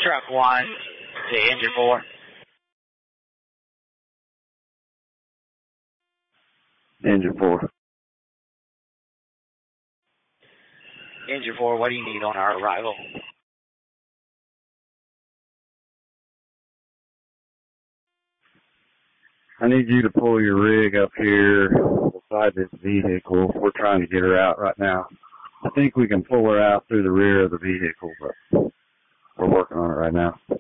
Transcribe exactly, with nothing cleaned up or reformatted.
Truck one to engine four. Engine four. Engine four, what do you need on our arrival? I need you to pull your rig up here beside this vehicle. We're trying to get her out right now. I think we can pull her out through the rear of the vehicle, but we're working on it right now.